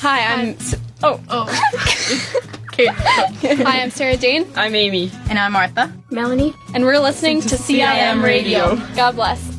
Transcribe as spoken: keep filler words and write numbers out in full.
Hi, I'm... S- oh. Oh. Okay. Hi, I'm Sarah Jane. I'm Amy. And I'm Martha. Melanie. And we're listening to C I M Radio. God bless.